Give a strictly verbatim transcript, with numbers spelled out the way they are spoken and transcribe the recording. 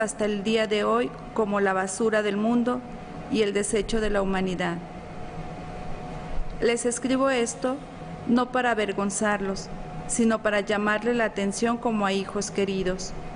hasta el día de hoy como la basura del mundo y el desecho de la humanidad. Les escribo esto no para avergonzarlos, sino para llamarle la atención como a hijos queridos.